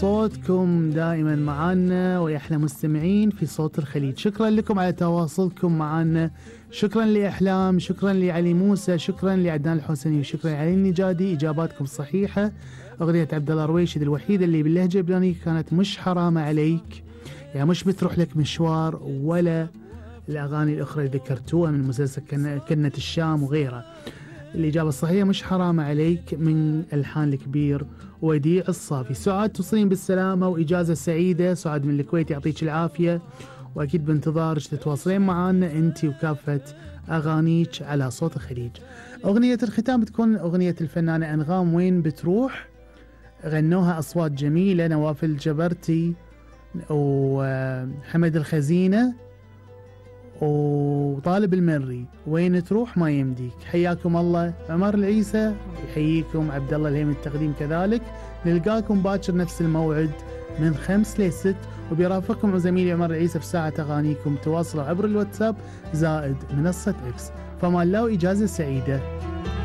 صوتكم دائما معنا ويا أحلى مستمعين في صوت الخليج. شكرا لكم على تواصلكم معنا، شكرا لأحلام، شكرا لعلي موسى، شكرا لعدنان الحسني، وشكرا لعلي النجادي. إجاباتكم صحيحة. أغنية عبد الله رويشد الوحيدة اللي باللهجة اللبنانية كانت مش حرام عليك، يعني مش بتروح لك مشوار، ولا الأغاني الأخرى اللي ذكرتوها من مسلسل كنة الشام وغيرها. الإجابة الصحيحة مش حرام عليك من ألحان الكبير وديع الصافي. سعاد توصلين بالسلامة وإجازة سعيدة. سعاد من الكويت يعطيك العافية، وأكيد بانتظارك تتواصلين معنا أنت وكافة أغانيك على صوت الخليج. أغنية الختام بتكون أغنية الفنانة أنغام وين بتروح، غنوها أصوات جميلة نواف الجبرتي وحمد الخزينة وطالب المري. وين تروح ما يمديك. حياكم الله. عمر العيسى يحييكم، عبد الله الهيم التقديم كذلك. نلقاكم باكر نفس الموعد من 5 ل 6، وبيرافقكم زميلي عمر العيسى في ساعة أغانيكم. تواصلوا عبر الواتساب زائد منصة إكس. فما الله وإجازة سعيدة.